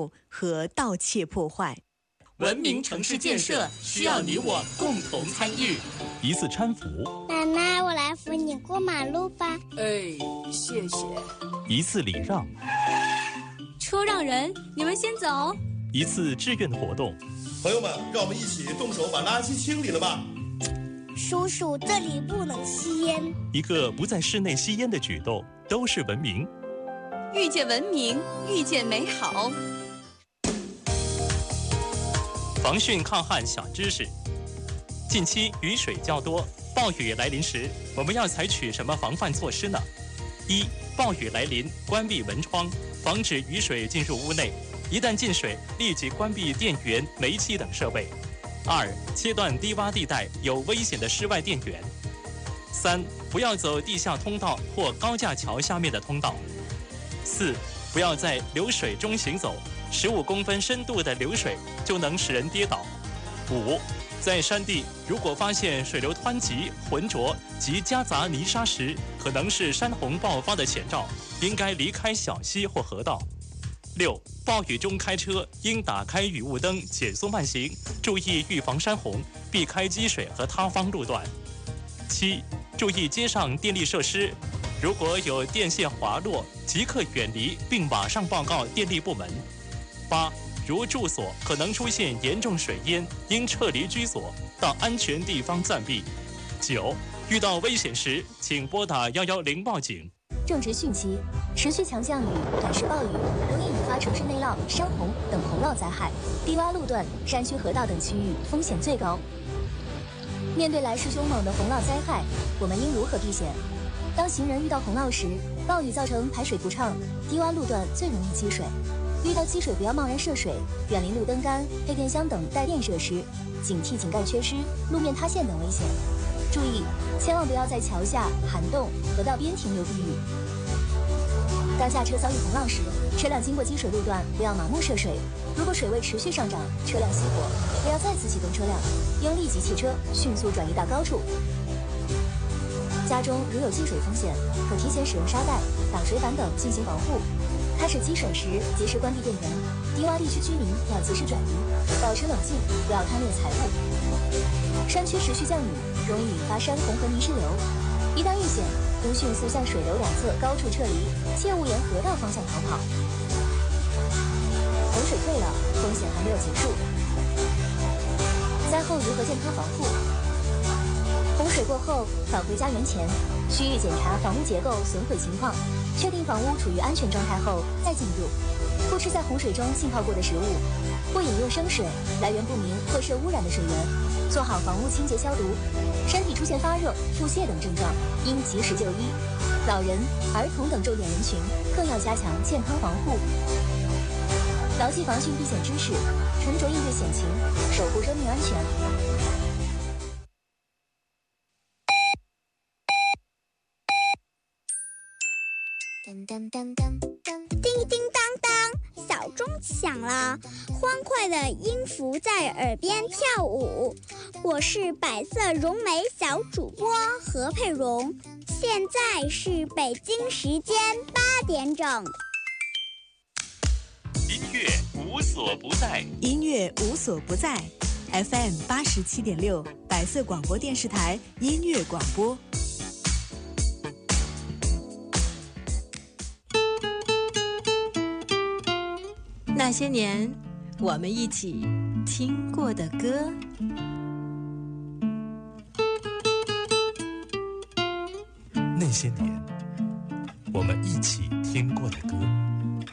动和盗窃破坏。 文明城市建设需要你我共同参与。 一次搀扶， 奶奶，我来扶你过马路吧。 哎，谢谢。 一次礼让， 车让人，你们先走。 一次志愿的活动， 朋友们，让我们一起动手把垃圾清理了吧。 叔叔，这里不能吸烟。 一个不在室内吸烟的举动，都是文明。 遇见文明，遇见美好。 防汛抗旱小知识：近期雨水较多，暴雨来临时，我们要采取什么防范措施呢？一、暴雨来临，关闭门窗，防止雨水进入屋内。一旦进水，立即关闭电源、煤气等设备。二、切断低洼地带有危险的室外电源。三、不要走地下通道或高架桥下面的通道。四、不要在流水中行走，15公分深度的流水就能使人跌倒。五、在山地如果发现水流湍急、浑浊及夹杂泥沙时，可能是山洪爆发的前兆，应该离开小溪或河道。六、暴雨中开车应打开雨雾灯，减速慢行，注意预防山洪，避开积水和塌方路段。七、注意街上电力设施，如果有电线滑落，即刻远离并马上报告电力部门。八、如住所可能出现严重水淹，应撤离居所，到安全地方暂避。九、遇到危险时，请拨打110报警。 正值汛期，持续强降雨、短时暴雨容易引发城市内涝、山洪等洪涝灾害，低洼路段、山区河道等区域风险最高。面对来势凶猛的洪涝灾害，我们应如何避险？当行人遇到洪涝时，暴雨造成排水不畅，低洼路段最容易积水。遇到积水不要贸然涉水，远离路灯杆、配电箱等带电设施，警惕井盖缺失、路面塌陷等危险。注意，千万不要在桥下、涵洞、河道边停留避雨。当下车遭遇洪涝时，车辆经过积水路段，不要盲目涉水。如果水位持续上涨，车辆熄火，不要再次启动车辆，应立即弃车，迅速转移到高处。家中如有积水风险，可提前使用沙袋、挡水板等进行防护。开始积水时，及时关闭电源。低洼地区居民要及时转移，保持冷静，不要贪恋财物。山区持续降雨，容易引发山洪和泥石流。一旦遇险，应迅速向水流两侧高处撤离，切勿沿河道方向逃跑。洪水退了，风险还没有结束。灾后如何健康防护？洪水过后，返回家园前，需予检查房屋结构损毁情况，确定房屋处于安全状态后再进入。不吃在洪水中浸泡过的食物，不饮用生水、来源不明或受污染的水源，做好房屋清洁消毒。身体出现发热、腹泻等症状，应及时就医。老人、儿童等重点人群更要加强健康防护。牢记防汛避险知识，沉着应对险情，守护生命安全。 叮叮当当，小钟响了，欢快的音符在耳边跳舞。我是白色绒眉小主播何佩蓉，现在是北京时间8点整。 音乐无所不在， 音乐无所不在。FM 87.6，白色广播电视台音乐广播。 那些年，我们一起听过的歌。 那些年，我们一起听过的歌。